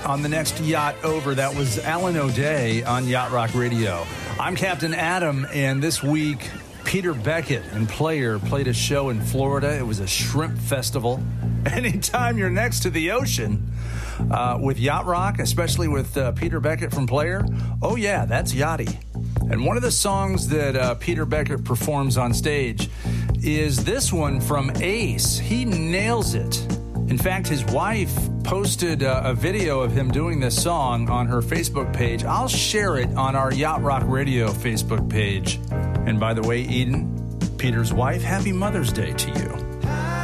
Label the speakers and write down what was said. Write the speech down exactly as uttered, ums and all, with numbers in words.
Speaker 1: on the next yacht over. That was Alan O'Day on Yacht Rock Radio. I'm Captain Adam, and this week, Peter Beckett and Player played a show in Florida. It was a shrimp festival. Anytime you're next to the ocean uh, with Yacht Rock, especially with uh, Peter Beckett from Player, oh yeah, that's yachty. And one of the songs that uh, Peter Beckett performs on stage is this one from Ace. He nails it. In fact, his wife posted uh, a video of him doing this song on her Facebook page. I'll share it on our Yacht Rock Radio Facebook page. And by the way, Eden, Peter's wife, happy Mother's Day to you.